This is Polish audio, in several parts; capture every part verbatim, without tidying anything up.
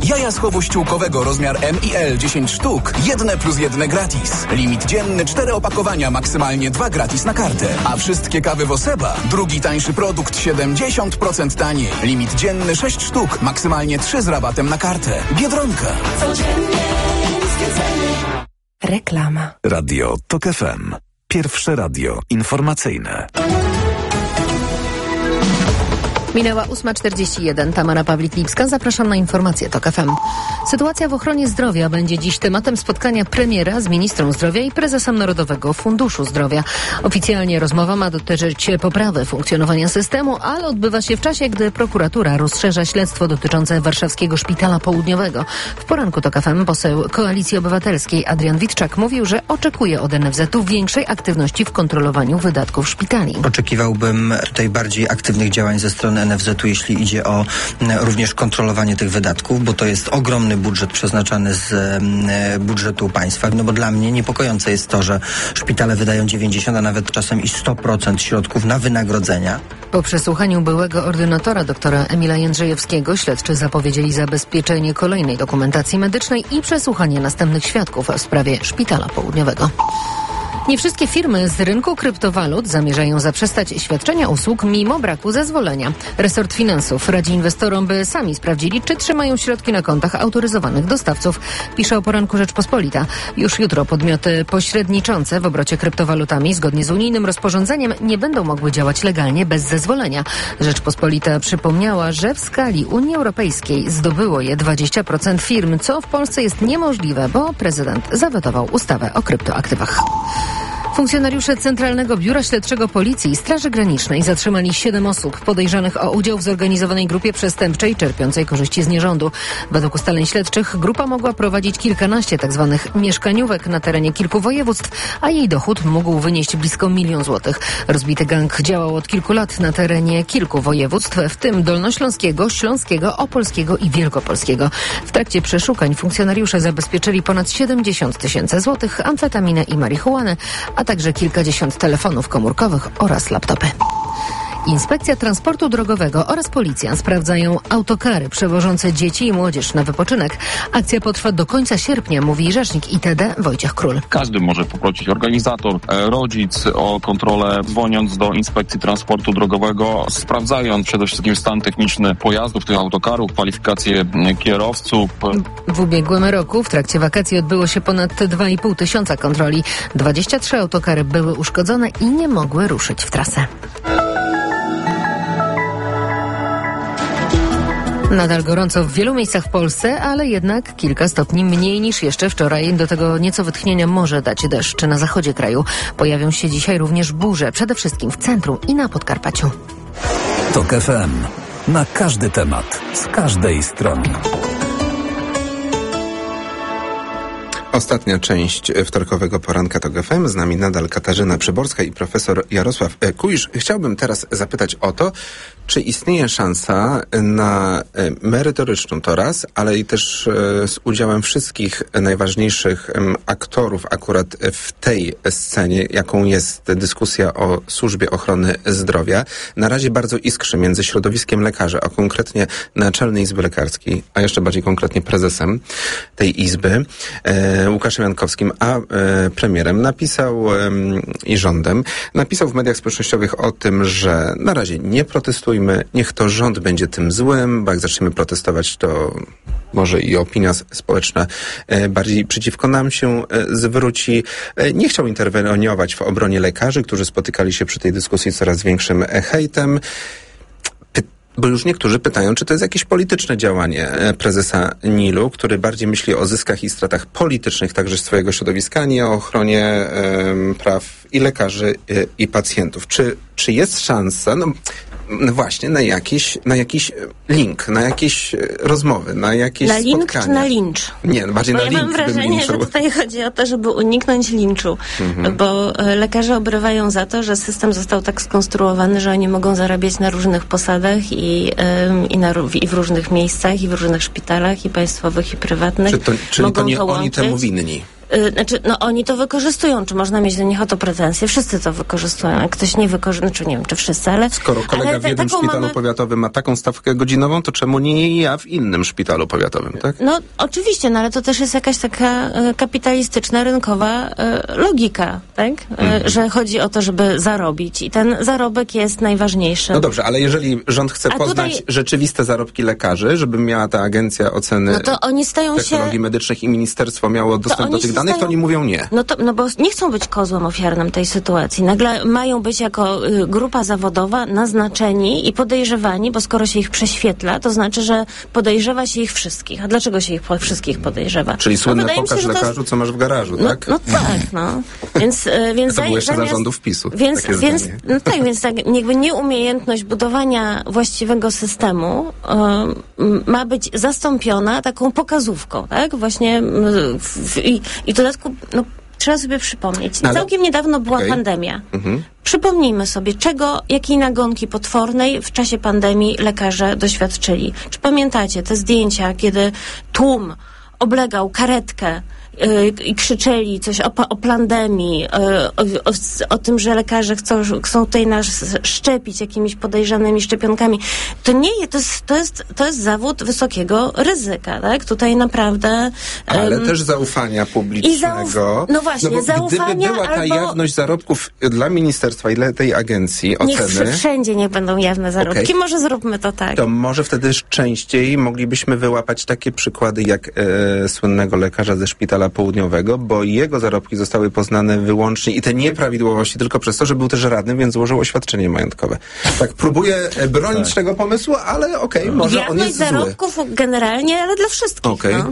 Jaja z chowu ściółkowego rozmiar M i L dziesięć sztuk, jedne plus jedne gratis. Limit dzienny cztery opakowania, maksymalnie dwa gratis na kartę. A wszystkie kawy Woseba, drugi tańszy produkt siedemdziesiąt procent taniej. Limit dzienny sześć sztuk, maksymalnie trzy z rabatem na kartę. Biedronka. Codziennie niskie ceny. Reklama. Radio Tok F M. Pierwsze radio informacyjne. Minęła ósma czterdzieści jeden. Tamara Pawlik-Lipska. Zapraszam na informacje Tok F M. Sytuacja w ochronie zdrowia będzie dziś tematem spotkania premiera z ministrą zdrowia i prezesem Narodowego Funduszu Zdrowia. Oficjalnie rozmowa ma dotyczyć poprawy funkcjonowania systemu, ale odbywa się w czasie, gdy prokuratura rozszerza śledztwo dotyczące warszawskiego Szpitala Południowego. W poranku Tok F M poseł Koalicji Obywatelskiej Adrian Witczak mówił, że oczekuje od N F Z-u większej aktywności w kontrolowaniu wydatków szpitali. Oczekiwałbym tutaj bardziej aktywnych działań ze strony N F Z-u, jeśli idzie o również kontrolowanie tych wydatków, bo to jest ogromny budżet przeznaczany z budżetu państwa. No bo dla mnie niepokojące jest to, że szpitale wydają dziewięćdziesiąt, a nawet czasem i sto procent środków na wynagrodzenia. Po przesłuchaniu byłego ordynatora doktora Emila Jędrzejewskiego śledczy zapowiedzieli zabezpieczenie kolejnej dokumentacji medycznej i przesłuchanie następnych świadków w sprawie Szpitala Południowego. Nie wszystkie firmy z rynku kryptowalut zamierzają zaprzestać świadczenia usług mimo braku zezwolenia. Resort Finansów radzi inwestorom, by sami sprawdzili, czy trzymają środki na kontach autoryzowanych dostawców. Pisze o poranku Rzeczpospolita. Już jutro podmioty pośredniczące w obrocie kryptowalutami zgodnie z unijnym rozporządzeniem nie będą mogły działać legalnie bez zezwolenia. Rzeczpospolita przypomniała, że w skali Unii Europejskiej zdobyło je dwadzieścia procent firm, co w Polsce jest niemożliwe, bo prezydent zawetował ustawę o kryptoaktywach. Funkcjonariusze Centralnego Biura Śledczego Policji i Straży Granicznej zatrzymali siedem osób podejrzanych o udział w zorganizowanej grupie przestępczej czerpiącej korzyści z nierządu. Według ustaleń śledczych grupa mogła prowadzić kilkanaście tzw. mieszkaniówek na terenie kilku województw, a jej dochód mógł wynieść blisko milion złotych. Rozbity gang działał od kilku lat na terenie kilku województw, w tym Dolnośląskiego, Śląskiego, Opolskiego i Wielkopolskiego. W trakcie przeszukań funkcjonariusze zabezpieczyli ponad siedemdziesiąt tysięcy złotych, amfetaminę i marihuanę, a także kilkadziesiąt telefonów komórkowych oraz laptopy. Inspekcja Transportu Drogowego oraz policja sprawdzają autokary przewożące dzieci i młodzież na wypoczynek. Akcja potrwa do końca sierpnia, mówi rzecznik I T D Wojciech Król. Każdy może poprosić organizator, rodzic o kontrolę, dzwoniąc do Inspekcji Transportu Drogowego, sprawdzając przede wszystkim stan techniczny pojazdów, tych autokarów, kwalifikacje kierowców. W ubiegłym roku w trakcie wakacji odbyło się ponad dwa i pół tysiąca kontroli. dwadzieścia trzy autokary były uszkodzone i nie mogły ruszyć w trasę. Nadal gorąco w wielu miejscach w Polsce, ale jednak kilka stopni mniej niż jeszcze wczoraj. Do tego nieco wytchnienia może dać deszcz na zachodzie kraju. Pojawią się dzisiaj również burze, przede wszystkim w centrum i na Podkarpaciu. Tok F M. Na każdy temat, z każdej strony. Ostatnia część wtorkowego poranka Tok F M. Z nami nadal Katarzyna Przyborska i profesor Jarosław Kuisz. Chciałbym teraz zapytać o to, czy istnieje szansa na merytoryczną to raz, ale i też z udziałem wszystkich najważniejszych aktorów akurat w tej scenie, jaką jest dyskusja o służbie ochrony zdrowia. Na razie bardzo iskrzy między środowiskiem lekarzy, a konkretnie Naczelnej Izby Lekarskiej, a jeszcze bardziej konkretnie prezesem tej izby, Łukaszem Jankowskim, a e, premierem napisał e, i rządem, napisał w mediach społecznościowych o tym, że na razie nie protestujmy, niech to rząd będzie tym złym, bo jak zaczniemy protestować, to może i opinia społeczna e, bardziej przeciwko nam się e, zwróci. E, nie chciał interweniować w obronie lekarzy, którzy spotykali się przy tej dyskusji coraz większym e, hejtem. Bo już niektórzy pytają, czy to jest jakieś polityczne działanie prezesa N I L-u, który bardziej myśli o zyskach i stratach politycznych także swojego środowiska, a nie o ochronie um, praw i lekarzy, i, i pacjentów. Czy, czy jest szansa, no, no właśnie, na jakiś, na jakiś link, na jakieś rozmowy, na jakieś na link spotkania? Czy na lincz? Nie, no bardziej bo na ja link. Mam wrażenie, że tutaj chodzi o to, żeby uniknąć linczu, mhm. bo lekarze obrywają za to, że system został tak skonstruowany, że oni mogą zarabiać na różnych posadach i, ym, i, na, i w różnych miejscach, i w różnych szpitalach, i państwowych, i prywatnych. Czy to, czyli mogą to nie to oni łączyć. temu winni? Yy, znaczy, no oni to wykorzystują. Czy można mieć do nich o to pretensje? Wszyscy to wykorzystują. Jak ktoś nie wykorzystuje, znaczy nie wiem, czy wszyscy, ale... Skoro kolega ale w jednym taką szpitalu mamy... powiatowym ma taką stawkę godzinową, to czemu nie ja w innym szpitalu powiatowym, tak? No oczywiście, no ale to też jest jakaś taka e, kapitalistyczna, rynkowa e, logika, tak? E, mhm. Że chodzi o to, żeby zarobić i ten zarobek jest najważniejszy. No dobrze, ale jeżeli rząd chce A poznać tutaj... rzeczywiste zarobki lekarzy, żeby miała ta agencja oceny no to oni stają technologii się... medycznych i ministerstwo miało dostęp do tych danych, stają... to oni mówią nie. No, to, no bo nie chcą być kozłem ofiarnym tej sytuacji. Nagle mają być jako y, grupa zawodowa naznaczeni i podejrzewani, bo skoro się ich prześwietla, to znaczy, że podejrzewa się ich wszystkich. A dlaczego się ich po, wszystkich podejrwa? Czyli słynne no, pokaż się, lekarzu, jest... co masz w garażu, no, tak? No tak, no. Więc, y, więc to było jeszcze zamiast... zarządów PiSu. Więc, takie więc, zdanie. no tak, więc tak, jakby nieumiejętność budowania właściwego systemu y, ma być zastąpiona taką pokazówką, tak? Właśnie y, w, i, i w dodatku, no, trzeba sobie przypomnieć. Ale... Całkiem niedawno była okay. pandemia. Mhm. Przypomnijmy sobie, czego, jakiej nagonki potwornej w czasie pandemii lekarze doświadczyli. Czy pamiętacie te zdjęcia, kiedy tłum oblegał karetkę i krzyczeli coś o, o pandemii, o, o, o tym, że lekarze chcą, chcą tutaj nas szczepić jakimiś podejrzanymi szczepionkami. To nie to jest, to jest, to jest zawód wysokiego ryzyka, tak? Tutaj naprawdę... Ale um, też zaufania publicznego. Zauf- no właśnie, no bo zaufania gdyby była ta albo... jawność zarobków dla ministerstwa i dla tej agencji, oceny... Niech wszędzie niech będą jawne zarobki. Okay. Może zróbmy to tak. To może wtedy częściej moglibyśmy wyłapać takie przykłady jak e, słynnego lekarza ze szpitala południowego, bo jego zarobki zostały poznane wyłącznie i te nieprawidłowości tylko przez to, że był też radnym, więc złożył oświadczenie majątkowe. Tak, próbuję bronić tak. tego pomysłu, ale okej, okay, może Jawność on jest zarobków zły. generalnie, ale dla wszystkich. Okay. No.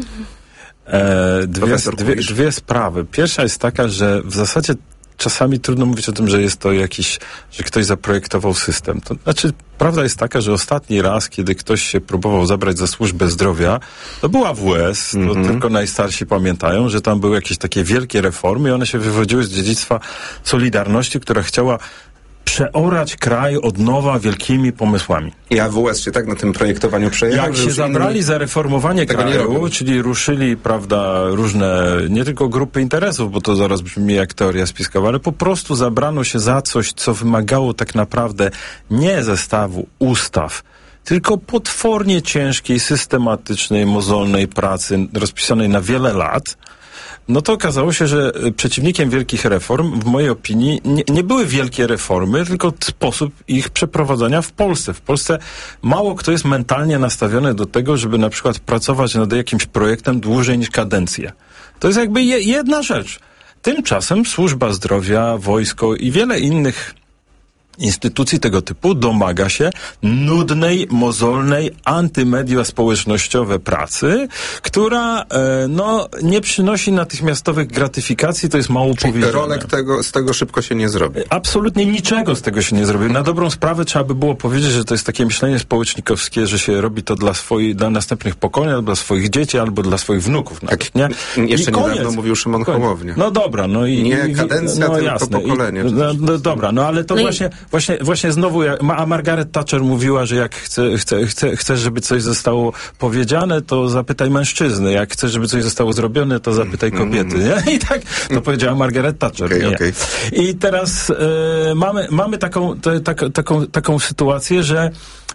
E, dwie, dwie, dwie sprawy. Pierwsza jest taka, że w zasadzie czasami trudno mówić o tym, że jest to jakiś, że ktoś zaprojektował system. To znaczy, prawda jest taka, że ostatni raz, kiedy ktoś się próbował zabrać za służbę zdrowia, to była A W S, to mm-hmm. tylko najstarsi pamiętają, że tam były jakieś takie wielkie reformy i one się wywodziły z dziedzictwa Solidarności, która chciała przeorać kraj od nowa wielkimi pomysłami. I A W S się tak na tym projektowaniu przejechał. Jak się zabrali za reformowanie kraju, czyli ruszyli, prawda, różne, nie tylko grupy interesów, bo to zaraz brzmi jak teoria spiskowa, ale po prostu zabrano się za coś, co wymagało tak naprawdę nie zestawu ustaw, tylko potwornie ciężkiej, systematycznej, mozolnej pracy rozpisanej na wiele lat. No to okazało się, że przeciwnikiem wielkich reform, w mojej opinii, nie, nie były wielkie reformy, tylko sposób ich przeprowadzania w Polsce. W Polsce mało kto jest mentalnie nastawiony do tego, żeby na przykład pracować nad jakimś projektem dłużej niż kadencję. To jest jakby je, jedna rzecz. Tymczasem służba zdrowia, wojsko i wiele innych instytucji tego typu domaga się nudnej, mozolnej, antymedia społecznościowe pracy, która e, no, nie przynosi natychmiastowych gratyfikacji, to jest mało Czyli powiedziane. rolek tego, z tego szybko się nie zrobi. Absolutnie niczego z tego się nie zrobi. Na dobrą sprawę trzeba by było powiedzieć, że to jest takie myślenie społecznikowskie, że się robi to dla swoich, dla następnych pokoleń, albo dla swoich dzieci, albo dla swoich wnuków. Nawet, tak, nie? Jeszcze I niedawno koniec. mówił Szymon Hołownia. No dobra, no i... Nie kadencja, no, tylko jasne. pokolenie. I, no, no dobra, no ale to no właśnie, i... właśnie, właśnie znowu, a Margaret Thatcher mówiła, że jak chce, chce, chce, chcesz, żeby coś zostało powiedziane, to zapytaj mężczyzny. Jak chcesz, żeby coś zostało zrobione, to zapytaj kobiety. Nie? I tak to powiedziała Margaret Thatcher. Okay, nie? Okay. I teraz e, mamy, mamy taką, te, tak, taką, taką sytuację, że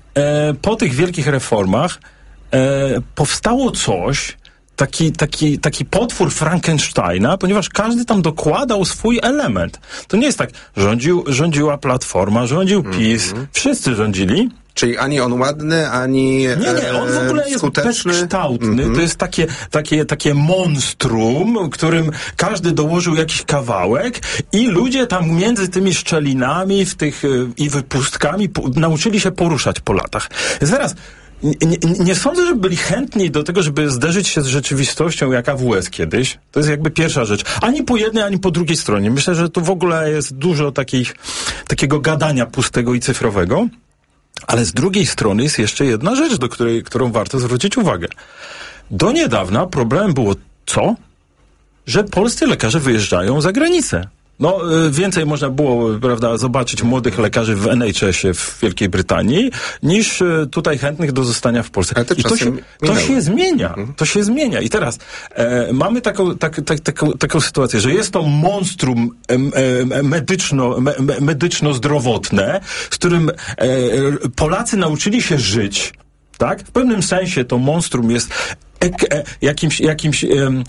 e, po tych wielkich reformach e, powstało coś, Taki, taki, taki potwór Frankensteina, ponieważ każdy tam dokładał swój element. To nie jest tak, rządził, rządziła Platforma, rządził PiS, mm-hmm. wszyscy rządzili. Czyli ani on ładny, ani Nie, nie, on w ogóle jest skuteczny. bezkształtny. Mm-hmm. To jest takie, takie, takie monstrum, którym każdy dołożył jakiś kawałek i ludzie tam między tymi szczelinami w tych, i wypustkami po, nauczyli się poruszać po latach. Zaraz, Nie, nie, nie sądzę, żeby byli chętni do tego, żeby zderzyć się z rzeczywistością jak A W S kiedyś. To jest jakby pierwsza rzecz. Ani po jednej, ani po drugiej stronie. Myślę, że tu w ogóle jest dużo takich, takiego gadania pustego i cyfrowego. Ale z drugiej strony jest jeszcze jedna rzecz, do której, którą warto zwrócić uwagę. Do niedawna problemem było co? Że polscy lekarze wyjeżdżają za granicę. No, więcej można było, prawda, zobaczyć młodych lekarzy w N H S-ie w Wielkiej Brytanii, niż tutaj chętnych do zostania w Polsce. To I to się, to się zmienia. To się zmienia. I teraz e, mamy taką, tak, tak, taką, taką sytuację, że jest to monstrum e, medyczno, me, medyczno-zdrowotne, z którym e, Polacy nauczyli się żyć. Tak? W pewnym sensie to monstrum jest ek, e, jakimś, jakimś, e,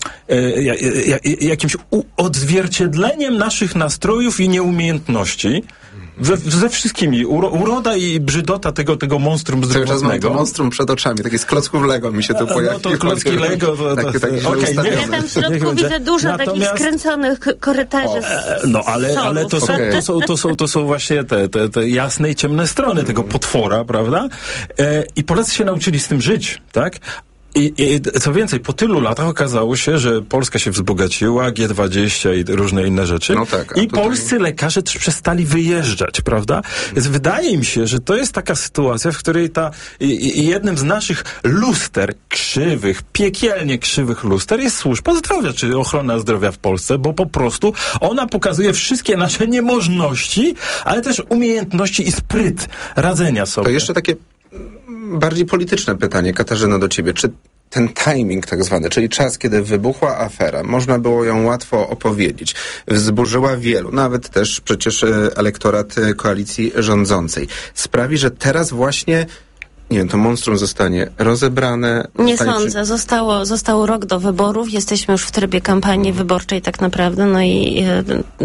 e, jakimś u, odzwierciedleniem naszych nastrojów i nieumiejętności. We, ze wszystkimi. Uro, uroda i brzydota tego, tego monstrum zdrowotnego. Cały czas mam to monstrum przed oczami. Takie z klocków Lego mi się tu pojawiło. No to klocki Lego. To, takie, takie okay, nie, ja tam w środku widzę dużo Natomiast, takich skręconych korytarzy. O, no ale, ale to, są, okay. to, są, to, są, to są właśnie te, te, te jasne i ciemne strony tego potwora, prawda? E, I Polacy się nauczyli z tym żyć, tak? I, I co więcej, po tylu latach okazało się, że Polska się wzbogaciła, G dwadzieścia i różne inne rzeczy. No tak, I tutaj... polscy lekarze też przestali wyjeżdżać, prawda? Więc wydaje mi się, że to jest taka sytuacja, w której ta i, jednym z naszych luster krzywych, piekielnie krzywych luster jest służba zdrowia, czy ochrona zdrowia w Polsce, bo po prostu ona pokazuje wszystkie nasze niemożności, ale też umiejętności i spryt radzenia sobie. To jeszcze takie bardziej polityczne pytanie, Katarzyno, do ciebie. Czy ten timing tak zwany, czyli czas, kiedy wybuchła afera, można było ją łatwo opowiedzieć, wzburzyła wielu, nawet też przecież elektorat koalicji rządzącej, sprawi, że teraz właśnie nie wiem, to monstrum zostanie rozebrane. Nie zostanie sądzę. Przy... Zostało, został rok do wyborów. Jesteśmy już w trybie kampanii wyborczej tak naprawdę. No i e,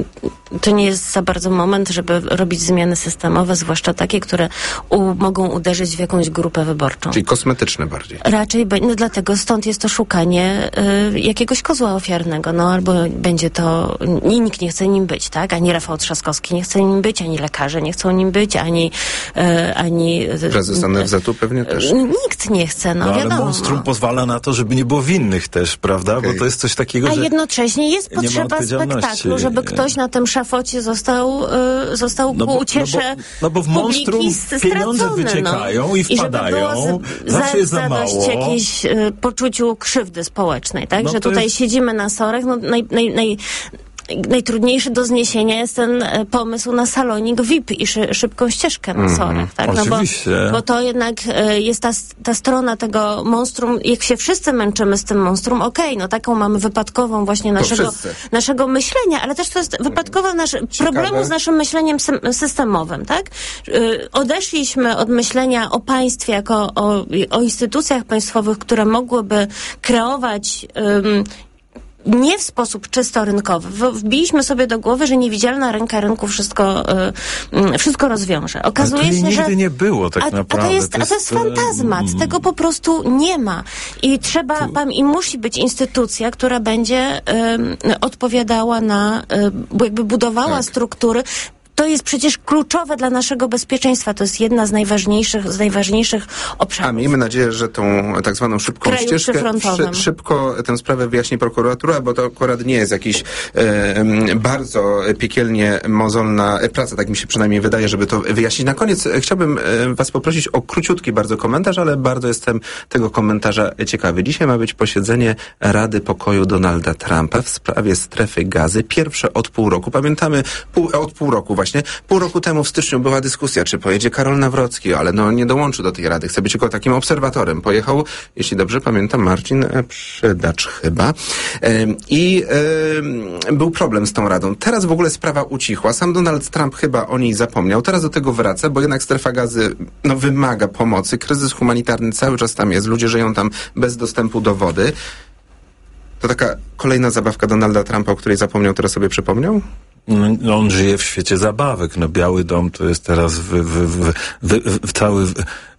to nie jest za bardzo moment, żeby robić zmiany systemowe, zwłaszcza takie, które u, mogą uderzyć w jakąś grupę wyborczą. Czyli kosmetyczne bardziej. Raczej, no dlatego stąd jest to szukanie e, jakiegoś kozła ofiarnego. No albo będzie to... I nikt nie chce nim być, tak? Ani Rafał Trzaskowski nie chce nim być, ani lekarze nie chcą nim być, ani... E, ani Prezes N F Z-u pewnie też. Nikt nie chce, no, no ale wiadomo. monstrum pozwala na to, żeby nie było winnych też, prawda? Okay. Bo to jest coś takiego, A że jednocześnie jest potrzeba spektaklu, żeby ktoś na tym szafocie został, y, został no ku bo, uciesze no bo, no bo w monstrum pieniądze wyciekają no. i wpadają. I żeby było za, zadość jakiejś y, poczuciu krzywdy społecznej, tak? No że tutaj jest... siedzimy na sorach, no naj, naj, naj najtrudniejszy do zniesienia jest ten pomysł na salonik V I P i szy, szybką ścieżkę na mm, sorach, tak? No oczywiście. Bo, bo to jednak y, jest ta, ta strona tego monstrum, jak się wszyscy męczymy z tym monstrum, okej, okay, no taką mamy wypadkową właśnie naszego, naszego myślenia, ale też to jest wypadkowa nasz, problemu z naszym myśleniem sy- systemowym, tak? Y, odeszliśmy od myślenia o państwie jako o, o instytucjach państwowych, które mogłyby kreować ym, nie w sposób czysto rynkowy. Wbiliśmy sobie do głowy, że niewidzialna ręka rynku wszystko, y, wszystko rozwiąże. Okazuje ale to się, nigdy że... nie było tak a, naprawdę. A to jest, to jest, a to jest fantazmat. Mm. Tego po prostu nie ma. I trzeba, tu... i musi być instytucja, która będzie y, odpowiadała na, y, jakby budowała tak. struktury. To jest przecież kluczowe dla naszego bezpieczeństwa. To jest jedna z najważniejszych, z najważniejszych obszarów. A miejmy nadzieję, że tą tak zwaną szybką Kraju ścieżkę, szy, szybko tę sprawę wyjaśni prokuratura, bo to akurat nie jest jakiś e, bardzo piekielnie mozolna praca, tak mi się przynajmniej wydaje, żeby to wyjaśnić. Na koniec chciałbym e, was poprosić o króciutki bardzo komentarz, ale bardzo jestem tego komentarza ciekawy. Dzisiaj ma być posiedzenie Rady Pokoju Donalda Trumpa w sprawie strefy gazy. Pierwsze od pół roku. Pamiętamy, pół, od pół roku właśnie Właśnie pół roku temu w styczniu była dyskusja, czy pojedzie Karol Nawrocki, ale no nie dołączył do tej rady. Chce być tylko takim obserwatorem. Pojechał, jeśli dobrze pamiętam, Marcin Przydacz chyba. I był problem z tą radą. Teraz w ogóle sprawa ucichła. Sam Donald Trump chyba o niej zapomniał. Teraz do tego wraca, bo jednak strefa gazy no, wymaga pomocy. Kryzys humanitarny cały czas tam jest. Ludzie żyją tam bez dostępu do wody. To taka kolejna zabawka Donalda Trumpa, o której zapomniał, teraz sobie przypomniał? No, on żyje w świecie zabawek. No, Biały Dom to jest teraz w, w, w, w, w cały w,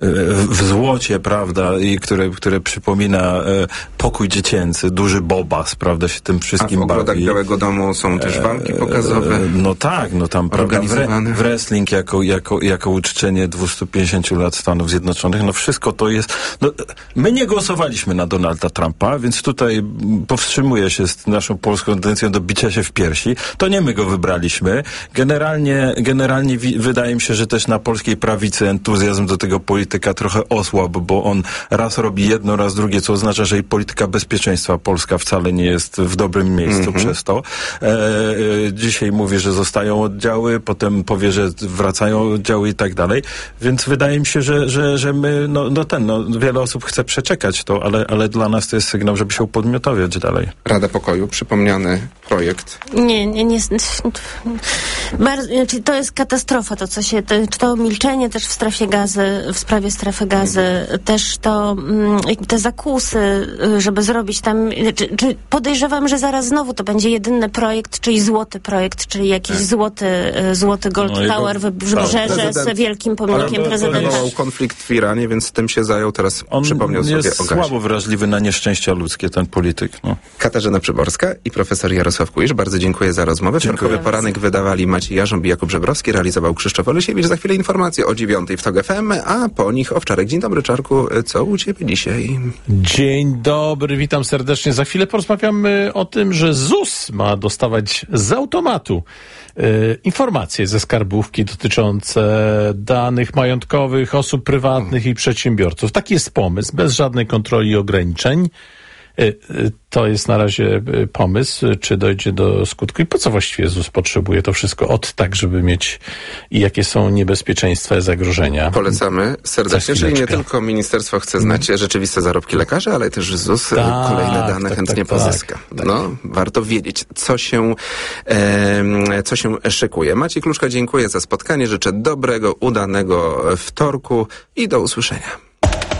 w złocie, prawda, i które, które przypomina e, pokój dziecięcy, duży Bobas, prawda, się tym wszystkim bawi. A w ogrodach Białego Domu są też walki pokazowe. E, no tak, no tam program w wrestling jako, jako, jako uczczenie dwustu pięćdziesięciu lat Stanów Zjednoczonych, no wszystko to jest... No, my nie głosowaliśmy na Donalda Trumpa, więc tutaj powstrzymuję się z naszą polską tendencją do bicia się w piersi. To nie my go wybraliśmy. Generalnie, generalnie wi- wydaje mi się, że też na polskiej prawicy entuzjazm do tego polityka trochę osłabł, bo on raz robi jedno, raz drugie, co oznacza, że i polityka bezpieczeństwa polska wcale nie jest w dobrym miejscu mm-hmm. przez to. E, e, dzisiaj mówi, że zostają oddziały, potem powie, że wracają oddziały i tak dalej. Więc wydaje mi się, że, że, że my, no, no ten, no, wiele osób chce przeczekać to, ale, ale dla nas to jest sygnał, żeby się upodmiotowiać dalej. Rada Pokoju, przypomniany projekt. Nie, nie, nie. Bardzo, znaczy to jest katastrofa, to co się, to, czy to milczenie też w strefie gazy, w sprawie strefy gazy, mhm. też to, te zakusy, żeby zrobić tam, czy, czy podejrzewam, że zaraz znowu to będzie jedyny projekt, czyli złoty projekt, czyli jakiś tak. złoty, złoty Gold no Tower w Wybrzeże z wielkim pomnikiem prezydenta. Wywołał konflikt w Iranie, więc tym się zajął, teraz On przypomniał sobie o gazie. On jest słabo wrażliwy na nieszczęścia ludzkie, ten polityk. No. Katarzyna Przyborska i profesor Jarosław Kuisz. Bardzo dziękuję za rozmowę. Wtorkowy poranek wydawali Maciej Jarząb i Jakub Żebrowski, realizował Krzysztof Olesiewicz. Za chwilę informacje o dziewiątej w TOG F M, a po nich Owczarek. Dzień dobry, Czarku. Co u ciebie dzisiaj? Dzień dobry, witam serdecznie. Za chwilę porozmawiamy o tym, że Z U S ma dostawać z automatu y, informacje ze skarbówki dotyczące danych majątkowych osób prywatnych i przedsiębiorców. Taki jest pomysł, bez żadnej kontroli i ograniczeń. To jest na razie pomysł, czy dojdzie do skutku i po co właściwie Z U S potrzebuje to wszystko od tak, żeby mieć i jakie są niebezpieczeństwa i zagrożenia. Polecamy serdecznie, czyli nie tylko ministerstwo chce znać hmm. rzeczywiste zarobki lekarzy, ale też Z U S tak, kolejne dane tak, chętnie tak, pozyska. Tak, no, tak. warto wiedzieć, co się, e, co się szykuje. Maciej Kluczka, dziękuję za spotkanie, życzę dobrego, udanego wtorku i do usłyszenia.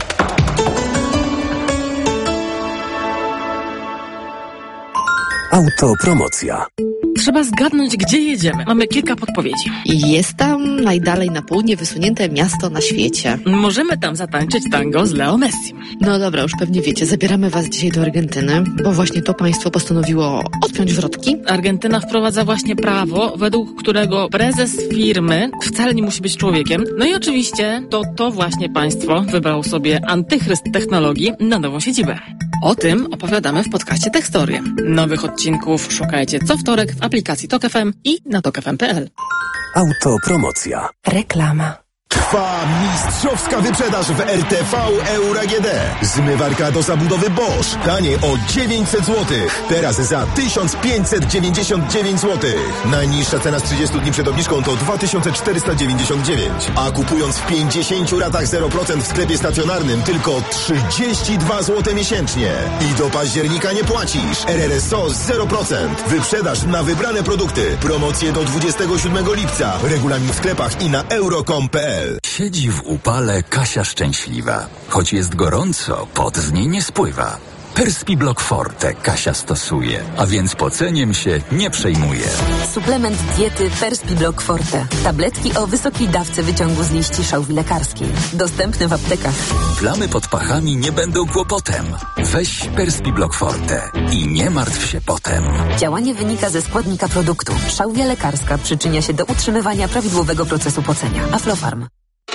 Autopromocja. Trzeba zgadnąć, gdzie jedziemy. Mamy kilka podpowiedzi. Jest tam najdalej na południe wysunięte miasto na świecie. Możemy tam zatańczyć tango z Leo Messim. No dobra, już pewnie wiecie. Zabieramy was dzisiaj do Argentyny, bo właśnie to państwo postanowiło odpiąć wrotki. Argentyna wprowadza właśnie prawo, według którego prezes firmy wcale nie musi być człowiekiem. No i oczywiście to to właśnie państwo wybrał sobie antychryst technologii na nową siedzibę. O tym opowiadamy w podcaście Techstory. Nowych odcinków szukajcie co wtorek w aplikacji Tok F M i na tok f m kropka p l. Autopromocja. Reklama. Trwa mistrzowska wyprzedaż w R T V Euro A G D. Zmywarka do zabudowy Bosch. Taniej o dziewięćset złotych. Teraz za tysiąc pięćset dziewięćdziesiąt dziewięć złotych. Najniższa cena z trzydziestu dni przed obniżką to dwa tysiące czterysta dziewięćdziesiąt dziewięć. A kupując w pięćdziesięciu ratach zero procent w sklepie stacjonarnym tylko trzydzieści dwa złote miesięcznie. I do października nie płacisz. R R S O zero procent. Wyprzedaż na wybrane produkty. Promocje do dwudziestego siódmego lipca. Regulamin w sklepach i na euro kropka com kropka p l. Siedzi w upale Kasia szczęśliwa. Choć jest gorąco, pot z niej nie spływa. Perspiblock Forte Kasia stosuje, a więc poceniem się nie przejmuje. Suplement diety Perspiblock Forte. Tabletki o wysokiej dawce wyciągu z liści szałwi lekarskiej. Dostępne w aptekach. Plamy pod pachami nie będą kłopotem. Weź Perspiblock Forte i nie martw się potem. Działanie wynika ze składnika produktu. Szałwia lekarska przyczynia się do utrzymywania prawidłowego procesu pocenia. Aflofarm.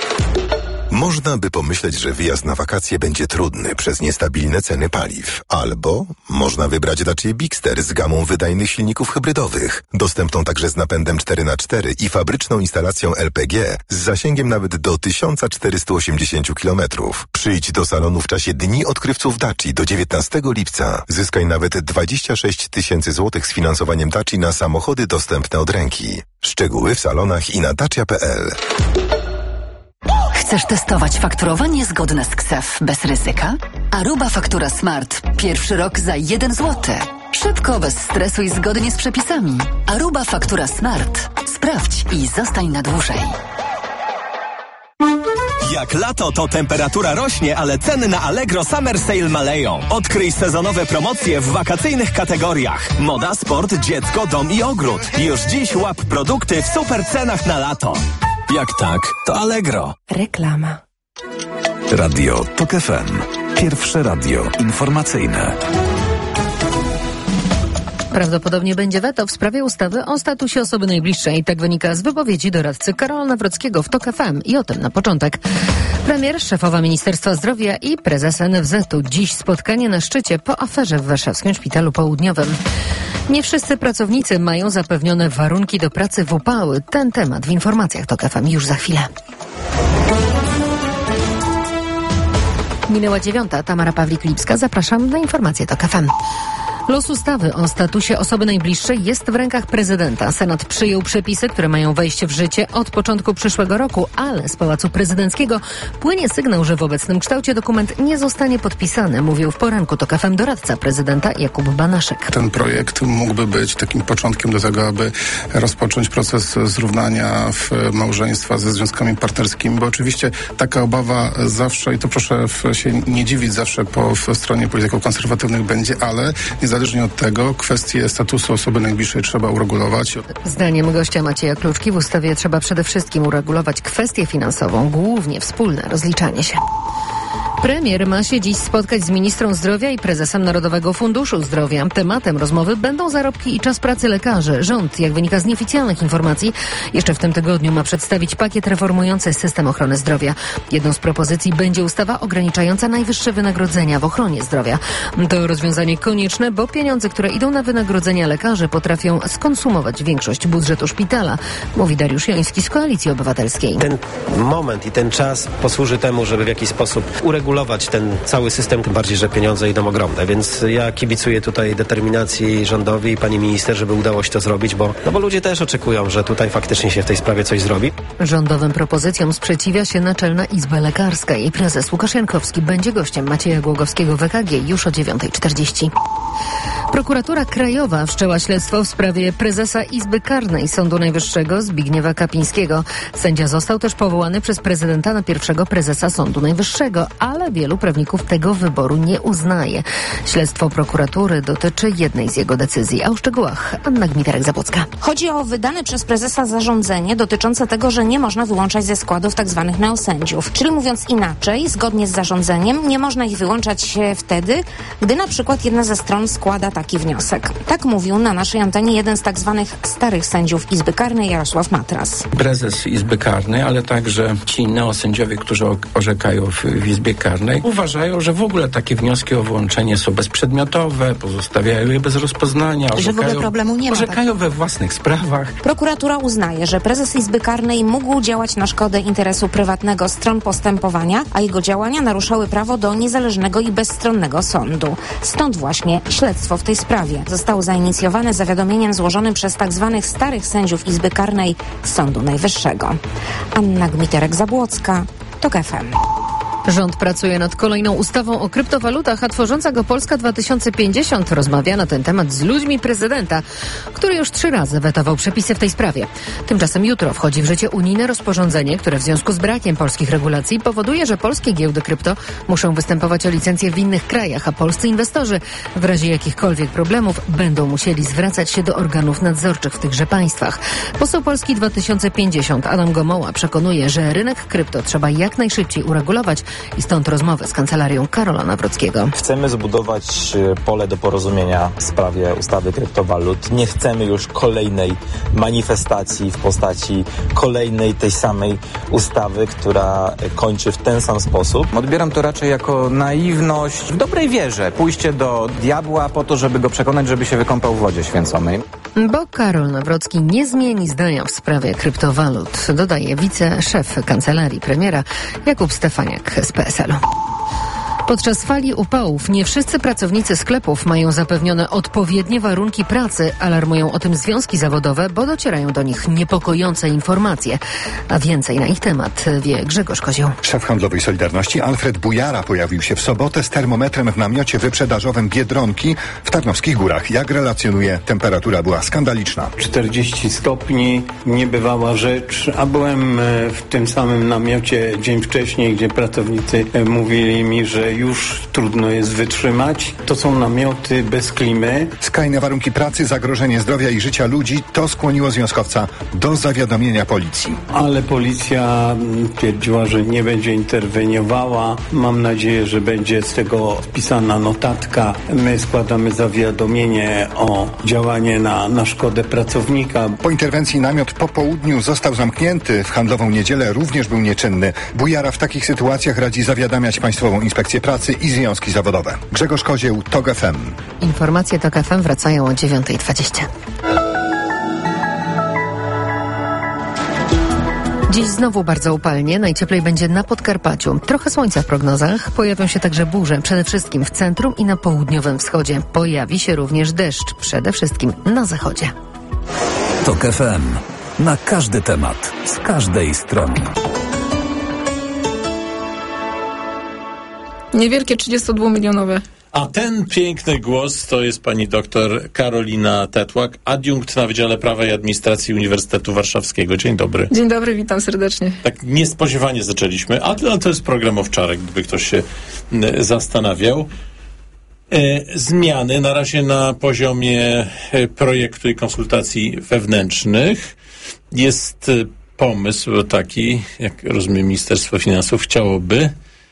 Można by pomyśleć, że wyjazd na wakacje będzie trudny przez niestabilne ceny paliw. Albo można wybrać Dacia Bigster z gamą wydajnych silników hybrydowych, dostępną także z napędem cztery na cztery i fabryczną instalacją L P G z zasięgiem nawet do tysiąc czterysta osiemdziesiąt kilometrów. Przyjdź do salonu w czasie Dni Odkrywców Daci do dziewiętnastego lipca. Zyskaj nawet dwadzieścia sześć tysięcy złotych z finansowaniem Daci na samochody dostępne od ręki. Szczegóły w salonach i na dacia kropka p l. Chcesz testować fakturowanie zgodne z K S E F bez ryzyka? Aruba Faktura Smart. Pierwszy rok za jeden złoty. Szybko, bez stresu i zgodnie z przepisami. Aruba Faktura Smart. Sprawdź i zostań na dłużej. Jak lato, to temperatura rośnie, ale ceny na Allegro Summer Sale maleją. Odkryj sezonowe promocje w wakacyjnych kategoriach. Moda, sport, dziecko, dom i ogród. Już dziś łap produkty w super cenach na lato. Jak tak, to Allegro. Reklama. Radio Tok F M. Pierwsze radio informacyjne. Prawdopodobnie będzie weto w sprawie ustawy o statusie osoby najbliższej. Tak wynika z wypowiedzi doradcy Karola Nawrockiego w Tok F M. I o tym na początek. Premier, szefowa Ministerstwa Zdrowia i prezes N F Z-u. Dziś spotkanie na szczycie po aferze w warszawskim Szpitalu Południowym. Nie wszyscy pracownicy mają zapewnione warunki do pracy w upały. Ten temat w informacjach TOK F M już za chwilę. Minęła dziewiąta. Tamara Pawlik-Lipska. Zapraszam na informacje TOK F M. Los ustawy o statusie osoby najbliższej jest w rękach prezydenta. Senat przyjął przepisy, które mają wejść w życie od początku przyszłego roku, ale z Pałacu Prezydenckiego płynie sygnał, że w obecnym kształcie dokument nie zostanie podpisany, mówił w poranku TOK F M doradca prezydenta Jakub Banaszek. Ten projekt mógłby być takim początkiem do tego, aby rozpocząć proces zrównania w małżeństwa ze związkami partnerskimi, bo oczywiście taka obawa zawsze, i to proszę się nie dziwić, zawsze po w stronie polityków konserwatywnych będzie, ale nie Niezależnie od tego kwestię statusu osoby najbliższej trzeba uregulować. Zdaniem gościa Macieja Kluczki w ustawie trzeba przede wszystkim uregulować kwestię finansową, głównie wspólne rozliczanie się. Premier ma się dziś spotkać z ministrą zdrowia i prezesem Narodowego Funduszu Zdrowia. Tematem rozmowy będą zarobki i czas pracy lekarzy. Rząd, jak wynika z nieoficjalnych informacji, jeszcze w tym tygodniu ma przedstawić pakiet reformujący system ochrony zdrowia. Jedną z propozycji będzie ustawa ograniczająca najwyższe wynagrodzenia w ochronie zdrowia. To rozwiązanie konieczne, bo pieniądze, które idą na wynagrodzenia lekarzy, potrafią skonsumować większość budżetu szpitala, mówi Dariusz Joński z Koalicji Obywatelskiej. Ten moment i ten czas posłuży temu, żeby w jakiś sposób uregulować ten cały system, tym bardziej, że pieniądze idą ogromne, więc ja kibicuję tutaj determinacji rządowi i pani minister, żeby udało się to zrobić, bo, no bo ludzie też oczekują, że tutaj faktycznie się w tej sprawie coś zrobi. Rządowym propozycjom sprzeciwia się Naczelna Izba Lekarska. Jej prezes Łukasz Jankowski będzie gościem Macieja Głogowskiego w E K G już o dziewiąta czterdzieści. Prokuratura Krajowa wszczęła śledztwo w sprawie prezesa Izby Karnej Sądu Najwyższego Zbigniewa Kapińskiego. Sędzia został też powołany przez prezydenta na pierwszego prezesa Sądu Najwyższego, ale wielu prawników tego wyboru nie uznaje. Śledztwo prokuratury dotyczy jednej z jego decyzji, a o szczegółach Anna Gmiterek-Zabłocka. Chodzi o wydane przez prezesa zarządzenie dotyczące tego, że nie można wyłączać ze składów tzw. neosędziów. Czyli mówiąc inaczej, zgodnie z zarządzeniem nie można ich wyłączać wtedy, gdy na przykład jedna ze stron składa taki wniosek. Tak mówił na naszej antenie jeden z tak zwanych starych sędziów Izby Karnej Jarosław Matras. Prezes Izby Karnej, ale także ci neosędziowie, którzy orzekają w, w Izbie Karnej, uważają, że w ogóle takie wnioski o wyłączenie są bezprzedmiotowe, pozostawiają je bez rozpoznania, orzekają, że w ogóle problemu nie ma. Orzekają tak? we własnych sprawach. Prokuratura uznaje, że prezes Izby Karnej mógł działać na szkodę interesu prywatnego stron postępowania, a jego działania naruszały prawo do niezależnego i bezstronnego sądu. Stąd właśnie śledztwo w tej sprawie zostało zainicjowane zawiadomieniem złożonym przez tak zwanych starych sędziów Izby Karnej Sądu Najwyższego. Anna Gmiterek-Zabłocka, TOK F M. Rząd pracuje nad kolejną ustawą o kryptowalutach, a tworząca go Polska dwa tysiące pięćdziesiąt rozmawia na ten temat z ludźmi prezydenta, który już trzy razy wetował przepisy w tej sprawie. Tymczasem jutro wchodzi w życie unijne rozporządzenie, które w związku z brakiem polskich regulacji powoduje, że polskie giełdy krypto muszą występować o licencje w innych krajach, a polscy inwestorzy w razie jakichkolwiek problemów będą musieli zwracać się do organów nadzorczych w tychże państwach. Poseł Polski dwa tysiące pięćdziesiąt Adam Gomoła przekonuje, że rynek krypto trzeba jak najszybciej uregulować, i stąd rozmowy z kancelarią Karola Nawrockiego. Chcemy zbudować pole do porozumienia w sprawie ustawy kryptowalut. Nie chcemy już kolejnej manifestacji w postaci kolejnej tej samej ustawy, która kończy w ten sam sposób. Odbieram to raczej jako naiwność w dobrej wierze. Pójście do diabła po to, żeby go przekonać, żeby się wykąpał w wodzie święconej. Bo Karol Nawrocki nie zmieni zdania w sprawie kryptowalut, dodaje wiceszef kancelarii premiera Jakub Stefaniak z P S L-u. Podczas fali upałów nie wszyscy pracownicy sklepów mają zapewnione odpowiednie warunki pracy. Alarmują o tym związki zawodowe, bo docierają do nich niepokojące informacje. A więcej na ich temat wie Grzegorz Kozioł. Szef handlowej Solidarności Alfred Bujara pojawił się w sobotę z termometrem w namiocie wyprzedażowym Biedronki w Tarnowskich Górach. Jak relacjonuje, temperatura była skandaliczna. czterdzieści stopni, niebywała rzecz, a byłem w tym samym namiocie dzień wcześniej, gdzie pracownicy mówili mi, że już trudno jest wytrzymać. To są namioty bez klimy. Skrajne warunki pracy, zagrożenie zdrowia i życia ludzi, to skłoniło związkowca do zawiadomienia policji. Ale policja twierdziła, że nie będzie interweniowała. Mam nadzieję, że będzie z tego spisana notatka. My składamy zawiadomienie o działanie na, na szkodę pracownika. Po interwencji namiot po południu został zamknięty. W handlową niedzielę również był nieczynny. Bujara w takich sytuacjach radzi zawiadamiać Państwową Inspekcję Pracy i związki zawodowe. Grzegorz Kozieł, TOK F M. Informacje TOK F M wracają o dziewiąta dwadzieścia. Dziś znowu bardzo upalnie, najcieplej będzie na Podkarpaciu. Trochę słońca w prognozach, pojawią się także burze, przede wszystkim w centrum i na południowym wschodzie. Pojawi się również deszcz, przede wszystkim na zachodzie. TOK F M. Na każdy temat, z każdej strony. Niewielkie trzydziestodwumilionowe. A ten piękny głos to jest pani doktor Karolina Tetłak, adiunkt na Wydziale Prawa i Administracji Uniwersytetu Warszawskiego. Dzień dobry. Dzień dobry, witam serdecznie. Tak niespodziewanie zaczęliśmy, ale to jest program o wczoraj, gdyby ktoś się zastanawiał. E, zmiany na razie na poziomie projektu i konsultacji wewnętrznych. Jest pomysł taki, jak rozumiem, Ministerstwo Finansów chciałoby,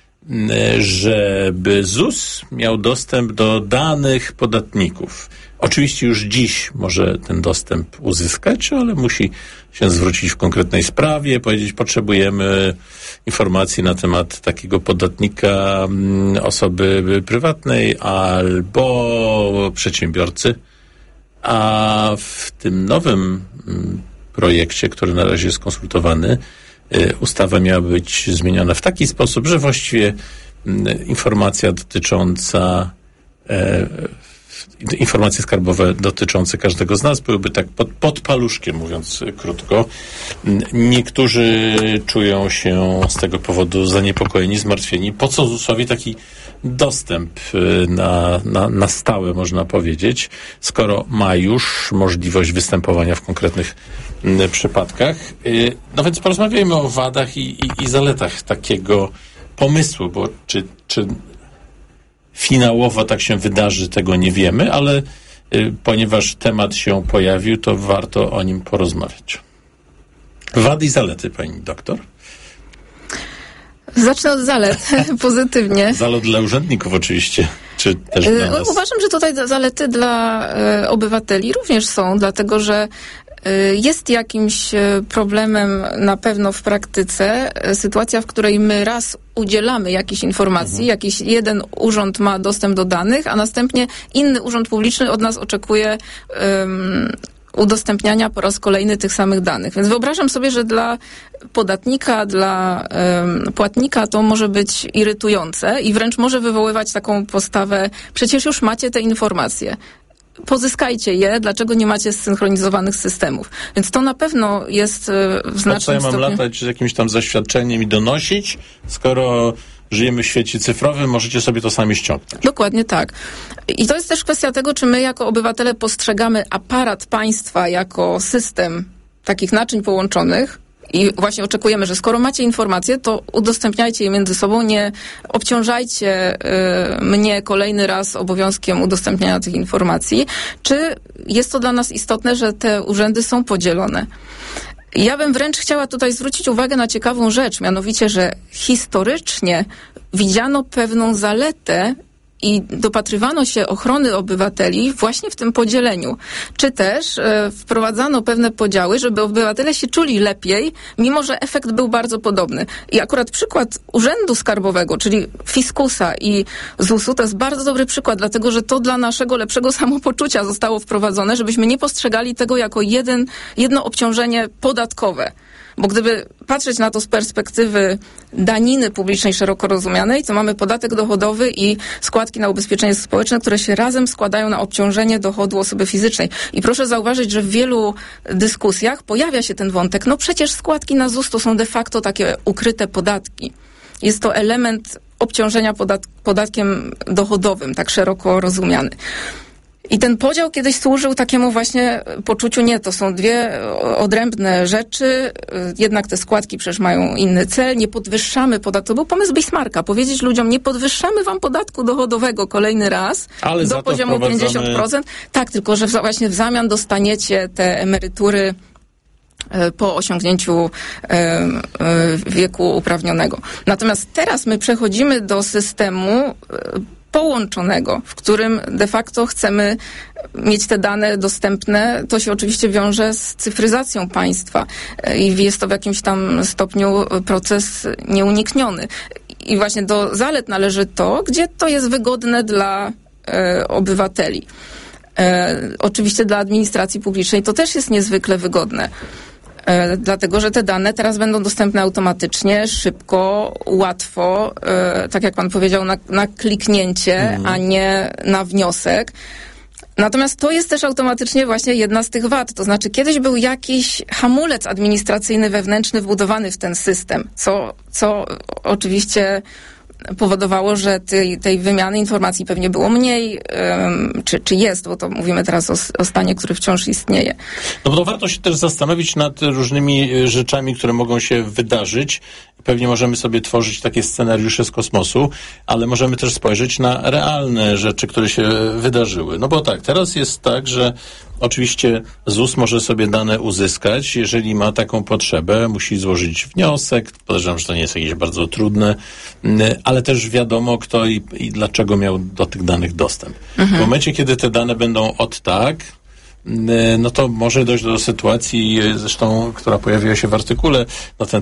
żeby Z U S miał dostęp do danych podatników. Oczywiście już dziś może ten dostęp uzyskać, ale musi się zwrócić w konkretnej sprawie, powiedzieć, potrzebujemy informacji na temat takiego podatnika, osoby prywatnej albo przedsiębiorcy. A w tym nowym projekcie, który na razie jest konsultowany, ustawa miała być zmieniona w taki sposób, że właściwie informacja dotycząca e, informacje skarbowe dotyczące każdego z nas byłyby tak pod, pod paluszkiem, mówiąc krótko. Niektórzy czują się z tego powodu zaniepokojeni, zmartwieni. Po co Z U S-owi taki dostęp na, na, na stałe, można powiedzieć, skoro ma już możliwość występowania w konkretnych przypadkach. No więc porozmawiajmy o wadach i, i, i zaletach takiego pomysłu, bo czy, czy finałowo tak się wydarzy, tego nie wiemy, ale y, ponieważ temat się pojawił, to warto o nim porozmawiać. Wady i zalety, pani doktor? Zacznę od zalet, pozytywnie. Zalet dla urzędników oczywiście, czy też dla nas? Uważam, że tutaj zalety dla y, obywateli również są, dlatego że jest jakimś problemem na pewno w praktyce sytuacja, w której my raz udzielamy jakiejś informacji, mhm. jakiś jeden urząd ma dostęp do danych, a następnie inny urząd publiczny od nas oczekuje um, udostępniania po raz kolejny tych samych danych. Więc wyobrażam sobie, że dla podatnika, dla um, płatnika to może być irytujące i wręcz może wywoływać taką postawę, przecież już macie te informacje. Pozyskajcie je, dlaczego nie macie zsynchronizowanych systemów. Więc to na pewno jest w znacznym stopniu... A co ja mam stopniu... latać z jakimś tam zaświadczeniem i donosić, skoro żyjemy w świecie cyfrowym, możecie sobie to sami ściągnąć. Dokładnie tak. I to jest też kwestia tego, czy my jako obywatele postrzegamy aparat państwa jako system takich naczyń połączonych, i właśnie oczekujemy, że skoro macie informacje, to udostępniajcie je między sobą, nie obciążajcie y, mnie kolejny raz obowiązkiem udostępniania tych informacji. Czy jest to dla nas istotne, że te urzędy są podzielone? Ja bym wręcz chciała tutaj zwrócić uwagę na ciekawą rzecz, mianowicie, że historycznie widziano pewną zaletę i dopatrywano się ochrony obywateli właśnie w tym podzieleniu. Czy też e, wprowadzano pewne podziały, żeby obywatele się czuli lepiej, mimo że efekt był bardzo podobny. I akurat przykład Urzędu Skarbowego, czyli Fiskusa i Z U S-u, to jest bardzo dobry przykład, dlatego że to dla naszego lepszego samopoczucia zostało wprowadzone, żebyśmy nie postrzegali tego jako jeden, jedno obciążenie podatkowe. Bo gdyby patrzeć na to z perspektywy daniny publicznej szeroko rozumianej, to mamy podatek dochodowy i składki na ubezpieczenie społeczne, które się razem składają na obciążenie dochodu osoby fizycznej. I proszę zauważyć, że w wielu dyskusjach pojawia się ten wątek. No przecież składki na Z U S to są de facto takie ukryte podatki. Jest to element obciążenia podat- podatkiem dochodowym, tak szeroko rozumiany. I ten podział kiedyś służył takiemu właśnie poczuciu, nie, to są dwie odrębne rzeczy, jednak te składki przecież mają inny cel, nie podwyższamy podatku. To był pomysł Bismarcka, powiedzieć ludziom, nie podwyższamy wam podatku dochodowego kolejny raz ale do poziomu wprowadzamy... pięćdziesiąt procent. Tak, tylko że właśnie w zamian dostaniecie te emerytury po osiągnięciu wieku uprawnionego. Natomiast teraz my przechodzimy do systemu połączonego, w którym de facto chcemy mieć te dane dostępne. To się oczywiście wiąże z cyfryzacją państwa i jest to w jakimś tam stopniu proces nieunikniony. I właśnie do zalet należy to, gdzie to jest wygodne dla e, obywateli. E, oczywiście dla administracji publicznej to też jest niezwykle wygodne. E, dlatego, że te dane teraz będą dostępne automatycznie, szybko, łatwo, e, tak jak pan powiedział, na, na kliknięcie, mhm. a nie na wniosek. Natomiast to jest też automatycznie właśnie jedna z tych wad. To znaczy kiedyś był jakiś hamulec administracyjny wewnętrzny wbudowany w ten system, co, co oczywiście powodowało, że tej, tej wymiany informacji pewnie było mniej, um, czy, czy jest, bo to mówimy teraz o, o stanie, który wciąż istnieje. No bo to warto się też zastanowić nad różnymi rzeczami, które mogą się wydarzyć. Pewnie możemy sobie tworzyć takie scenariusze z kosmosu, ale możemy też spojrzeć na realne rzeczy, które się wydarzyły. No bo tak, teraz jest tak, że oczywiście ZUS może sobie dane uzyskać, jeżeli ma taką potrzebę, musi złożyć wniosek. Podejrzewam, że to nie jest jakieś bardzo trudne, ale też wiadomo, kto i, i dlaczego miał do tych danych dostęp. Mhm. W momencie, kiedy te dane będą od tak, no to może dojść do sytuacji, zresztą, która pojawiła się w artykule na ten